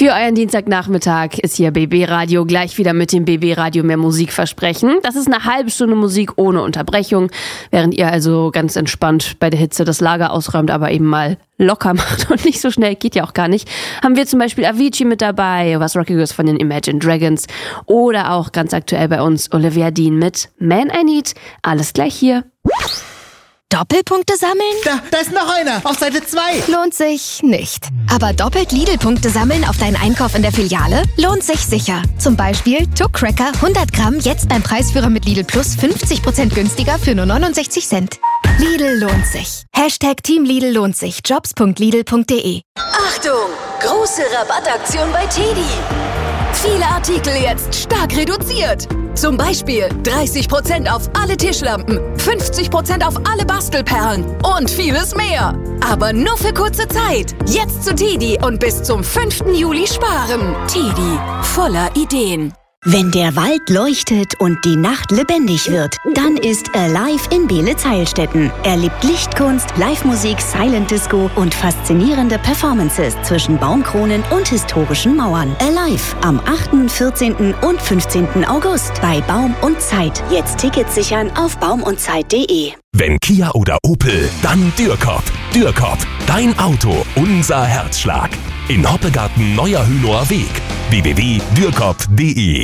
Für euren Dienstagnachmittag ist hier BB Radio, gleich wieder mit dem BB Radio mehr Musik versprechen. Das ist eine halbe Stunde Musik ohne Unterbrechung, während ihr also ganz entspannt bei der Hitze das Lager ausräumt, aber eben mal locker macht und nicht so schnell, geht ja auch gar nicht. Haben wir zum Beispiel Avicii mit dabei, was Rockiges von den Imagine Dragons oder auch ganz aktuell bei uns Olivia Dean mit Man I Need. Alles gleich hier. Doppelpunkte sammeln? Da ist noch einer, auf Seite 2. Lohnt sich nicht. Aber doppelt Lidl-Punkte sammeln auf deinen Einkauf in der Filiale lohnt sich sicher. Zum Beispiel Tuck Cracker 100 Gramm jetzt beim Preisführer mit Lidl Plus 50% günstiger für nur 69 Cent. Lidl lohnt sich. Team Lidl lohnt sich. Jobs.lidl.de. Achtung! Große Rabattaktion bei TEDi. Viele Artikel jetzt stark reduziert. Zum Beispiel 30% auf alle Tischlampen, 50% auf alle Bastelperlen und vieles mehr. Aber nur für kurze Zeit. Jetzt zu TEDi und bis zum 5. Juli sparen. TEDi, voller Ideen. Wenn der Wald leuchtet und die Nacht lebendig wird, dann ist Alive in Beelitz-Heilstätten. Erlebt Lichtkunst, Live-Musik, Silent Disco und faszinierende Performances zwischen Baumkronen und historischen Mauern. Alive am 8., 14. und 15. August bei Baum und Zeit. Jetzt Tickets sichern auf baumundzeit.de. Wenn Kia oder Opel, dann Dürkop. Dürkop, dein Auto, unser Herzschlag. In Hoppegarten Neuer Hünower Weg. www.dürkop.de.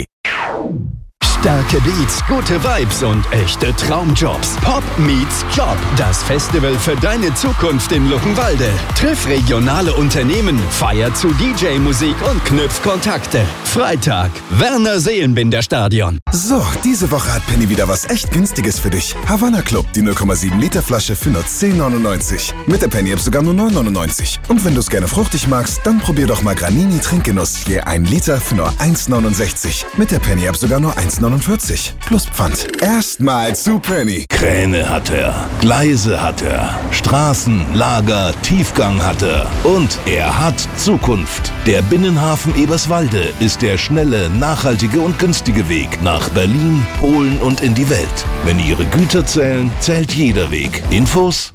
Starke Beats, gute Vibes und echte Traumjobs. Pop meets Job. Das Festival für deine Zukunft in Luckenwalde. Triff regionale Unternehmen, feier zu DJ-Musik und knüpf Kontakte. Freitag, Werner Seelenbinder Stadion. So, diese Woche hat Penny wieder was echt Günstiges für dich. Havanna Club, die 0,7 Liter Flasche für nur 10,99. Mit der Penny-App sogar nur 9,99. Und wenn du es gerne fruchtig magst, dann probier doch mal Granini Trinkgenuss. Je 1 Liter für nur 1,69. Mit der Penny-App sogar nur 1,49. Plus Pfand. Erstmal zu Penny. Kräne hat er, Gleise hat er, Straßen, Lager, Tiefgang hat er. Und er hat Zukunft. Der Binnenhafen Eberswalde ist der schnelle, nachhaltige und günstige Weg nach Berlin, Polen und in die Welt. Wenn Ihre Güter zählen, zählt jeder Weg. Infos: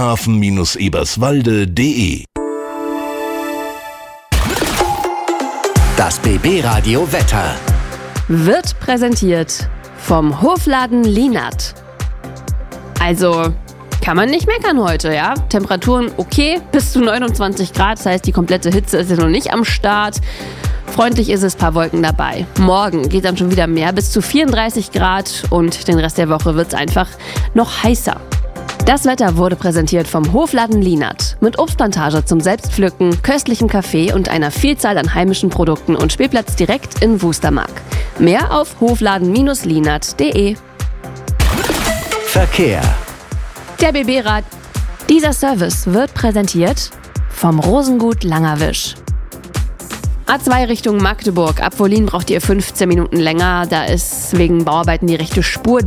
binnenhafen-eberswalde.de. Das BB Radio Wetter wird präsentiert vom Hofladen Lienert. Also, kann man nicht meckern heute, ja? Temperaturen okay, bis zu 29 Grad, das heißt, die komplette Hitze ist ja noch nicht am Start. Freundlich ist es, paar Wolken dabei. Morgen geht dann schon wieder mehr, bis zu 34 Grad und den Rest der Woche wird es einfach noch heißer. Das Wetter wurde präsentiert vom Hofladen Lienert. Mit Obstplantage zum Selbstpflücken, köstlichem Kaffee und einer Vielzahl an heimischen Produkten und Spielplatz direkt in Wustermark. Mehr auf hofladen-lienert.de. Verkehr. Der BB-Rat. Dieser Service wird präsentiert vom Rosengut Langerwisch. A2 Richtung Magdeburg. Ab Wollin braucht ihr 15 Minuten länger. Da ist wegen Bauarbeiten die rechte Spur